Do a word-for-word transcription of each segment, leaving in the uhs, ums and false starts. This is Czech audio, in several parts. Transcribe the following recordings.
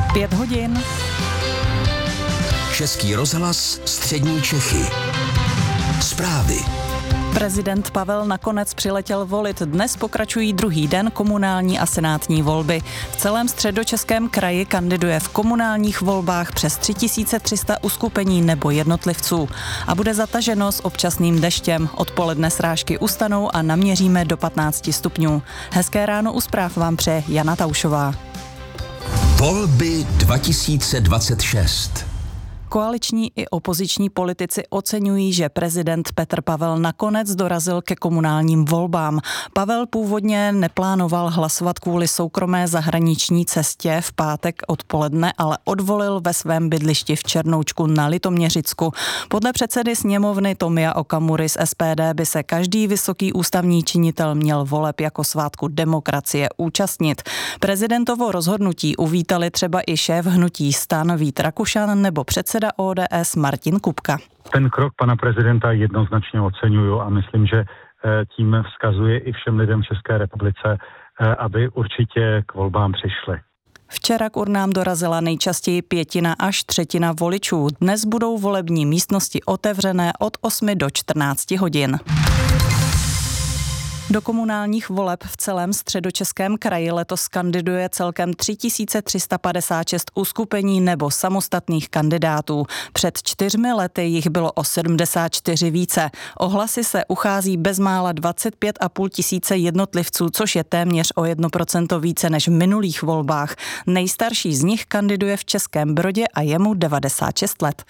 Pět hodin. Český rozhlas, střední Čechy. Zprávy. Prezident Pavel nakonec přiletěl volit. Dnes pokračují druhý den komunální a senátní volby. V celém Středočeském kraji kandiduje v komunálních volbách přes tři tisíce tři sta uskupení nebo jednotlivců. A bude zataženo s občasným deštěm. Odpoledne srážky ustanou a naměříme do patnáct stupňů. Hezké ráno u zpráv vám přeje Jana Taušová. Volby dva tisíce dvacet šest. Koaliční i opoziční politici oceňují, že prezident Petr Pavel nakonec dorazil ke komunálním volbám. Pavel původně neplánoval hlasovat kvůli soukromé zahraniční cestě v pátek odpoledne, ale odvolil ve svém bydlišti v Černoučku na Litoměřicku. Podle předsedy sněmovny Tomia Okamury z S P D by se každý vysoký ústavní činitel měl voleb jako svátku demokracie účastnit. Prezidentovo rozhodnutí uvítali třeba i šéf hnutí STAN Vít Rakušan nebo předseda O D S Martin Kupka. Ten krok pana prezidenta jednoznačně oceňuju a myslím, že tím vzkazuje i všem lidem v České republice, aby určitě k volbám přišli. Včera k urnám dorazila nejčastěji pětina až třetina voličů. Dnes budou volební místnosti otevřené od osmi do čtrnácti hodin. Do komunálních voleb v celém Středočeském kraji letos kandiduje celkem tři tisíce tři sta padesát šest uskupení nebo samostatných kandidátů. Před čtyřmi lety jich bylo o sedmdesát čtyři více. O hlasy se uchází bezmála dvacet pět a půl tisíce jednotlivců, což je téměř o jedno procento více než v minulých volbách. Nejstarší z nich kandiduje v Českém Brodě a je mu devadesát šest let.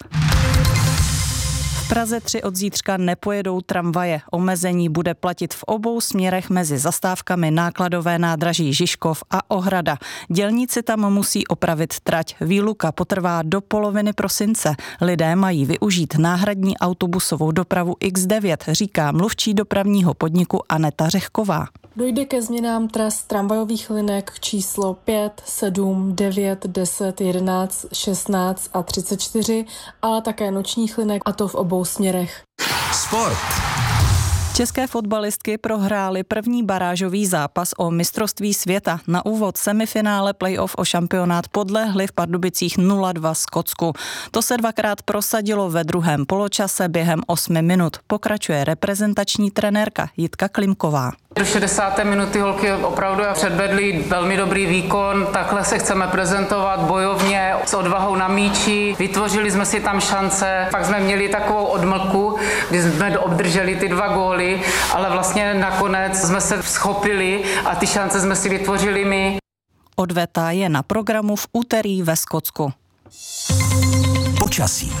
V Praze tři od zítřka nepojedou tramvaje. Omezení bude platit v obou směrech mezi zastávkami Nákladové nádraží Žižkov a Ohrada. Dělníci tam musí opravit trať. Výluka potrvá do poloviny prosince. Lidé mají využít náhradní autobusovou dopravu X devět, říká mluvčí dopravního podniku Aneta Řehková. Dojde ke změnám tras tramvajových linek číslo pět, sedm, devět, deset, jedenáct, šestnáct a třicet čtyři, ale také nočních linek, a to v obou směrech. Sport. České fotbalistky prohrály první barážový zápas o mistrovství světa. Na úvod semifinále playoff o šampionát podlehly v Pardubicích nula dva Skotsku. To se dvakrát prosadilo ve druhém poločase během osmi minut. Pokračuje reprezentační trenérka Jitka Klimková. Do šedesáté minuty holky opravdu předvedly velmi dobrý výkon, takhle se chceme prezentovat bojovně, s odvahou na míči, vytvořili jsme si tam šance, pak jsme měli takovou odmlku, kdy jsme obdrželi ty dva góly, ale vlastně nakonec jsme se schopili a ty šance jsme si vytvořili my. Odveta je na programu v úterý ve Skotsku. Počasí.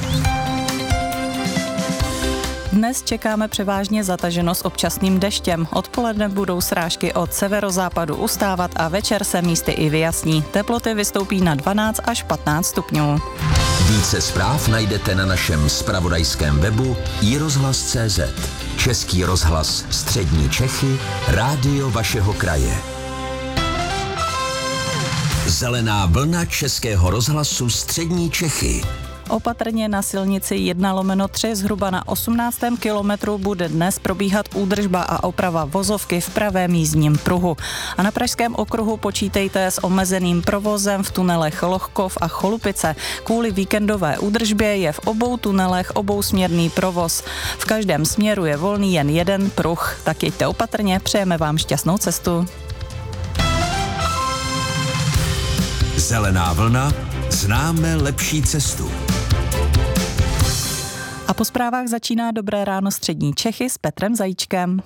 Dnes čekáme převážně zataženo s občasným deštěm. Odpoledne budou srážky od severozápadu ustávat a večer se místy i vyjasní. Teploty vystoupí na dvanáct až patnáct stupňů. Více zpráv najdete na našem zpravodajském webu i rozhlas tečka cé zet. Český rozhlas, střední Čechy, rádio vašeho kraje. Zelená vlna Českého rozhlasu, střední Čechy. Opatrně na silnici jedna lomeno tři zhruba na osmnáctém kilometru bude dnes probíhat údržba a oprava vozovky v pravém jízdním pruhu. A na Pražském okruhu počítejte s omezeným provozem v tunelech Lohkov a Cholupice. Kvůli víkendové údržbě je v obou tunelech obousměrný provoz. V každém směru je volný jen jeden pruh. Tak jeďte opatrně, přejeme vám šťastnou cestu. Zelená vlna, známe lepší cestu. A po zprávách začíná Dobré ráno střední Čechy s Petrem Zajíčkem.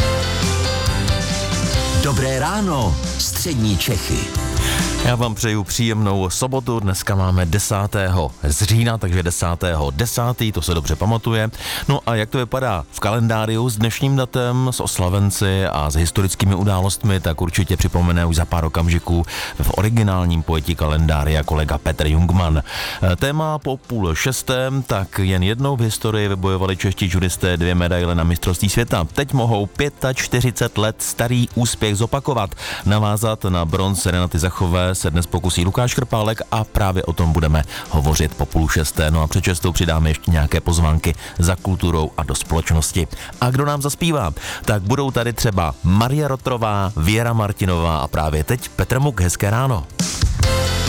Dobré ráno, střední Čechy. Já vám přeju příjemnou sobotu, dneska máme desátého října, takže desátého desátého to se dobře pamatuje. No a jak to vypadá v kalendáriu s dnešním datem, s oslavenci a s historickými událostmi, tak určitě připomene už za pár okamžiků v originálním pojetí kalendária kolega Petr Jungmann. Téma po půl šestém, tak jen jednou v historii vybojovali čeští judisté dvě medaile na mistrovství světa. Teď mohou čtyřicet pět let starý úspěch zopakovat. Navázat na bronz Renaty Zachové se dnes pokusí Lukáš Krpálek a právě o tom budeme hovořit po půl šesté. No a před šestou přidáme ještě nějaké pozvánky za kulturou a do společnosti. A kdo nám zaspívá? Tak budou tady třeba Maria Rotrová, Věra Martinová a právě teď Petr Muk. Hezké ráno.